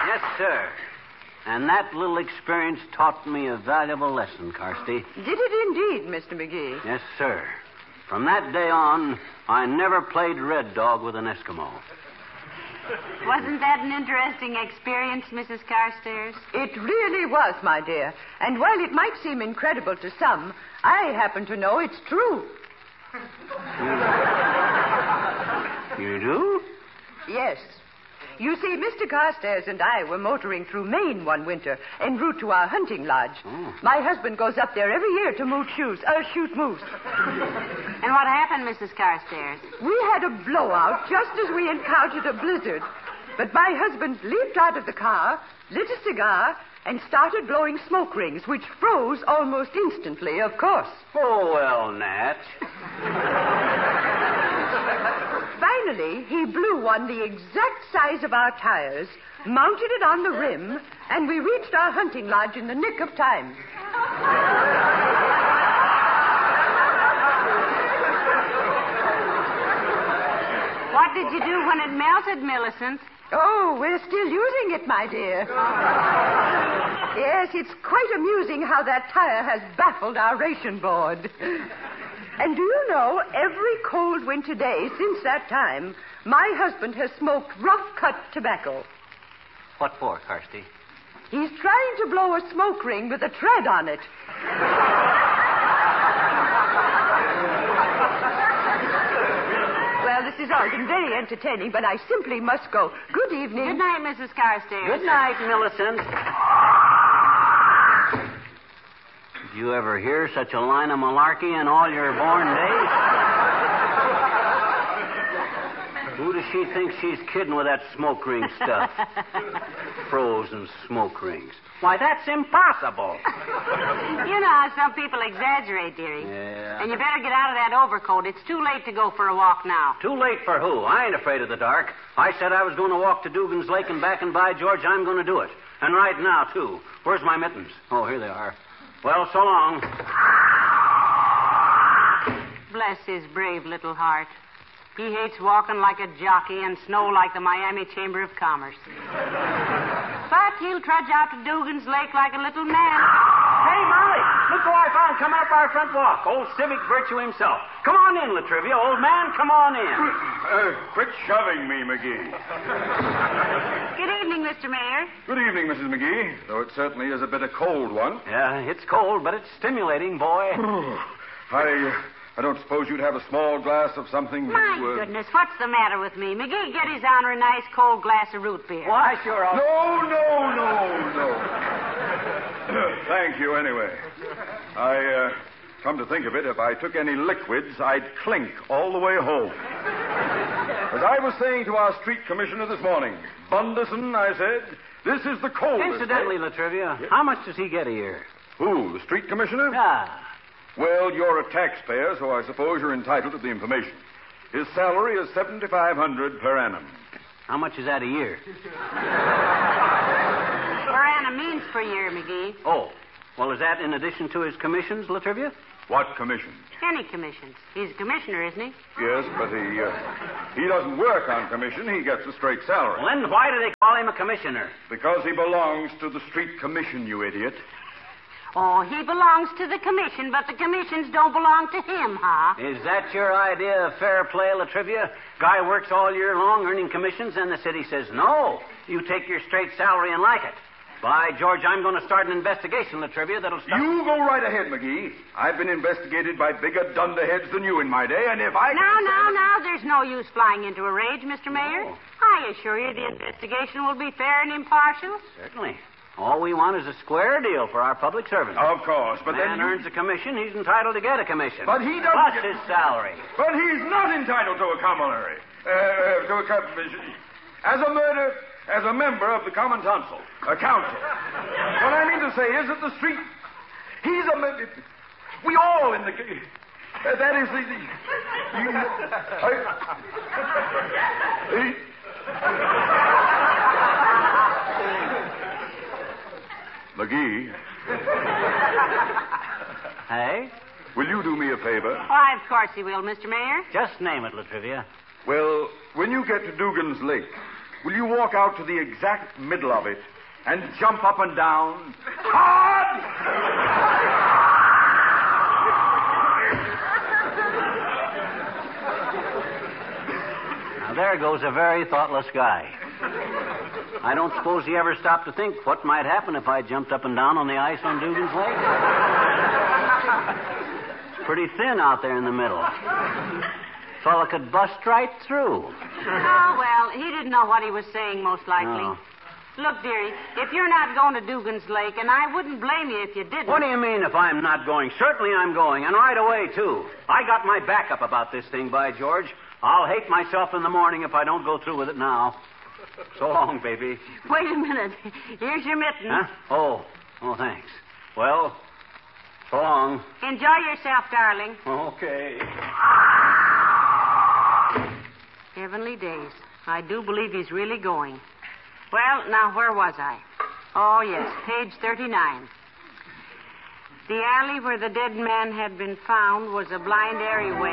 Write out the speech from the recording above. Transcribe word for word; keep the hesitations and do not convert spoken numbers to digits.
Yes, sir. And that little experience taught me a valuable lesson, Carsty. Did it indeed, Mister McGee? Yes, sir. From that day on, I never played Red Dog with an Eskimo. Wasn't that an interesting experience, Missus Carstairs? It really was, my dear. And while it might seem incredible to some, I happen to know it's true. You do? Yes. You see, Mister Carstairs and I were motoring through Maine one winter en route to our hunting lodge. Oh. My husband goes up there every year to moot shoes, uh, shoot moose. And what happened, Missus Carstairs? We had a blowout just as we encountered a blizzard. But my husband leaped out of the car, lit a cigar, and started blowing smoke rings, which froze almost instantly, of course. Oh, well, Nat. Finally, he blew one the exact size of our tires, mounted it on the rim, and we reached our hunting lodge in the nick of time. What did you do when it melted, Millicent? Oh, we're still using it, my dear. Yes, it's quite amusing how that tire has baffled our ration board. And do you know, every cold winter day since that time, my husband has smoked rough-cut tobacco. What for, Carsty? He's trying to blow a smoke ring with a tread on it. Well, this has all been very entertaining, but I simply must go. Good evening. Good night, Missus Carstairs. Good night, Millicent. Did you ever hear such a line of malarkey in all your born days? Who does she think she's kidding with that smoke ring stuff? Frozen smoke rings. Why, that's impossible. You know how some people exaggerate, dearie. Yeah. And you better get out of that overcoat. It's too late to go for a walk now. Too late for who? I ain't afraid of the dark. I said I was going to walk to Dugan's Lake and back, and by George, I'm going to do it. And right now, too. Where's my mittens? Oh, here they are. Well, so long. Bless his brave little heart. He hates walking like a jockey and snow like the Miami Chamber of Commerce. But he'll trudge out to Dugan's Lake like a little man. Hey, Molly, look who I found coming up our front walk. Old civic virtue himself. Come on in, Latrivia. Old man, come on in. Uh, quit shoving me, McGee. Good evening, Mister Mayor. Good evening, Missus McGee, though it certainly is a bit of cold one. Yeah, it's cold, but it's stimulating, boy. I... I don't suppose you'd have a small glass of something to... My uh... goodness, what's the matter with me? McGee, get his honor a nice cold glass of root beer. Why, sure. I'll... No, no, no, no. Thank you, anyway. I, uh, come to think of it, if I took any liquids, I'd clink all the way home. As I was saying to our street commissioner this morning, Bunderson, I said, this is the coldest... Incidentally, Latrivia, yes? How much does he get a year? Who, the street commissioner? Ah. Well, you're a taxpayer, so I suppose you're entitled to the information. His salary is seventy-five hundred dollars per annum. How much is that a year? Per annum means per year, McGee. Oh. Well, is that in addition to his commissions, Latrivia? What commissions? Any commissions. He's a commissioner, isn't he? Yes, but he uh, he doesn't work on commission. He gets a straight salary. Well, then why do they call him a commissioner? Because he belongs to the street commission, you idiot. Oh, he belongs to the commission, but the commissions don't belong to him, huh? Is that your idea of fair play, Latrivia? Guy works all year long earning commissions, and the city says, no, you take your straight salary and like it. By George, I'm going to start an investigation, Latrivia, that'll stop... You go right ahead, McGee. I've been investigated by bigger dunderheads than you in my day, and if I... Now, now, now, there's no use flying into a rage, Mister Mayor. No. I assure you the investigation will be fair and impartial. Certainly. All we want is a square deal for our public servants. Of course, but Man then... you- earns a commission, he's entitled to get a commission. But he doesn't... Plus get- his salary. But he's not entitled to a commissary. Uh, to a commission. As a murder... As a member of the Common Council. A council. What I mean to say is that the street... He's a... me- We all in the... Uh, that is the... the you, I, McGee, Hey? will you do me a favor? Why, of course he will, Mister Mayor. Just name it, Latrivia. Well, when you get to Dugan's Lake, will you walk out to the exact middle of it and jump up and down? Hard! Now, there goes a very thoughtless guy. I don't suppose he ever stopped to think what might happen if I jumped up and down on the ice on Dugan's Lake. It's pretty thin out there in the middle. Fella could bust right through. Oh, well, he didn't know what he was saying, most likely. No. Look, dearie, if you're not going to Dugan's Lake, and I wouldn't blame you if you didn't. What do you mean if I'm not going? Certainly I'm going, and right away, too. I got my backup about this thing, by George. I'll hate myself in the morning if I don't go through with it now. So long, baby. Wait a minute. Here's your mitten. Huh? Oh. Oh, thanks. Well, so long. Enjoy yourself, darling. Okay. Heavenly days. I do believe he's really going. Well, now, where was I? Oh, yes, page thirty-nine. The alley where the dead man had been found was a blind alleyway.